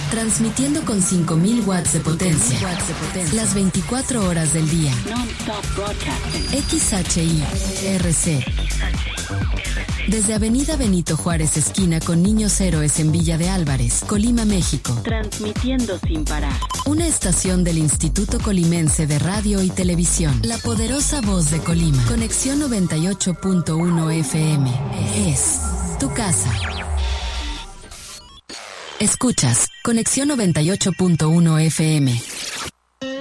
transmitiendo con 5.000 watts de potencia, las 24 horas del día. XHI-RC. Desde Avenida Benito Juárez, esquina con Niños Héroes en Villa de Álvarez, Colima, México. Transmitiendo sin parar. Una estación del Instituto Colimense de Radio y Televisión. La poderosa voz de Colima. Conexión 98.1 FM. Es tu casa. Escuchas Conexión 98.1 FM.